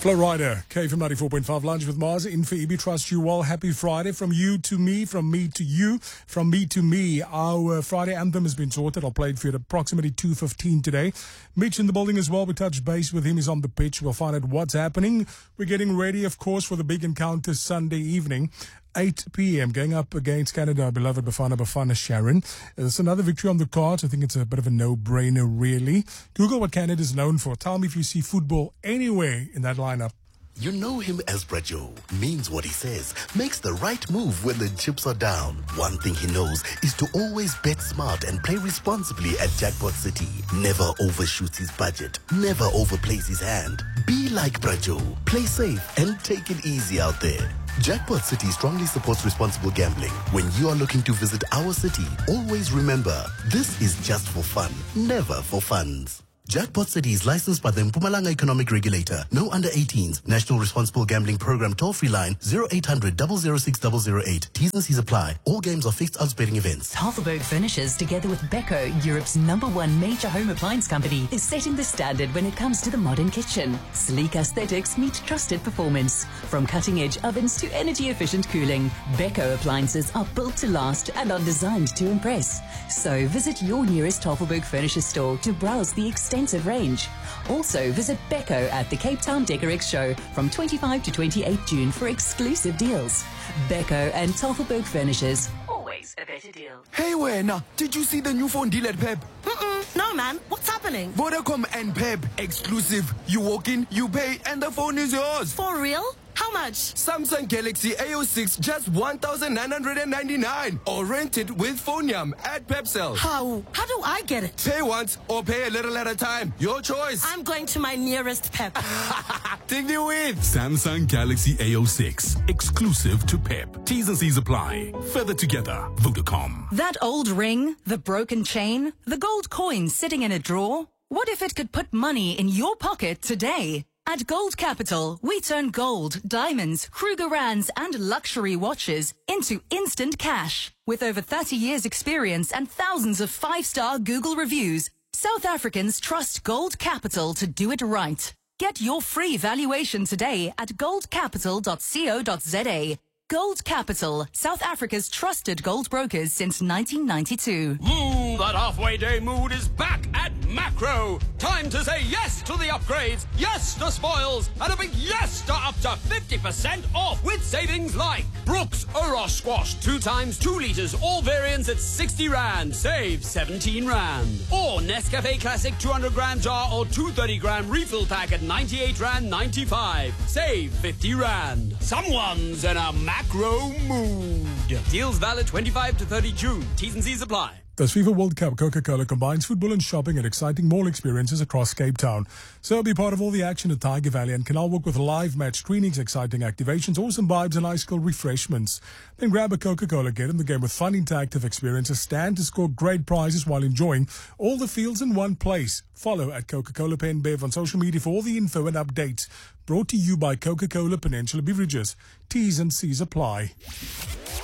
Flow Rider, KFM 94.5, Lunch with Mars, in for EB. Trust you all. Happy Friday from you to me, from me to you, from me to me. Our Friday anthem has been sorted. I'll play it for you at approximately 2:15 today. Mitch in the building as well. We touch base with him. He's on the pitch. We'll find out what's happening. We're getting ready, of course, for the big encounter Sunday evening. 8 p.m. going up against Canada, our beloved Bafana Sharon. There's another victory on the cards. I think it's a bit of a no-brainer, really. Google what Canada is known for. Tell me if you see football anywhere in that lineup. You know him as Brajo, means what he says, makes the right move when the chips are down. One thing he knows is to always bet smart and play responsibly at Jackpot City. Never overshoots his budget, never overplays his hand. Be like Brajo, play safe and take it easy out there. Jackpot City strongly supports responsible gambling. When you are looking to visit our city, always remember, this is just for fun, never for funds. Jackpot City is licensed by the Mpumalanga Economic Regulator. No under 18s. National Responsible Gambling Program toll-free line 0800 006 008. T's and C's apply. All games are fixed odds betting events. Tafelberg Furnishers, together with Beko, Europe's #1 major home appliance company, is setting the standard when it comes to the modern kitchen. Sleek aesthetics meet trusted performance. From cutting-edge ovens to energy-efficient cooling, Beko appliances are built to last and are designed to impress. So visit your nearest Tafelberg Furniture store to browse the extensive range. Also, visit Beko at the Cape Town Decorex show from 25 to 28 June for exclusive deals. Beko and Tafelberg Furnishers, always a better deal. Hey, Wena, did you see the new phone deal at Pep? No, man. What's happening? Vodacom and Pep, exclusive. You walk in, you pay, and the phone is yours. For real? How much? Samsung Galaxy A06, just 1,999. Or rent it with Phoneyam at Pepcell. How do I get it? Pay once or pay a little at a time. Your choice. I'm going to my nearest Pep. Take the win. Samsung Galaxy A06, exclusive to Pep. T's and C's apply. Further together, Vodacom. That old ring, the broken chain, the gold coin sitting in a drawer. What if it could put money in your pocket today? At Gold Capital, we turn gold, diamonds, Krugerrands, and luxury watches into instant cash. With over 30 years experience and thousands of 5-star Google reviews, South Africans trust Gold Capital to do it right. Get your free valuation today at goldcapital.co.za. Gold Capital, South Africa's trusted gold brokers since 1992. That halfway day mood is back at Macro. Time to say yes to the upgrades, yes to spoils, and a big yes to up to 50% off with savings like Brooks Oros Squash 2 times 2 litres, all variants at 60 Rand, save 17 Rand. Or Nescafe Classic 200 gram jar or 230 gram refill pack at 98 Rand 95, save 50 Rand. Someone's in a Macro mood. Deals valid 25 to 30 June. T's and C's apply. This FIFA World Cup, Coca-Cola combines football and shopping and exciting mall experiences across Cape Town. So be part of all the action at Tiger Valley and can now work with live match screenings, exciting activations, awesome vibes and ice cold refreshments. Then grab a Coca-Cola, get in the game with fun interactive experiences, stand to score great prizes while enjoying all the fields in one place. Follow at Coca-Cola Pen Bev on social media for all the info and updates. Brought to you by Coca-Cola Peninsula Beverages. T's and C's apply.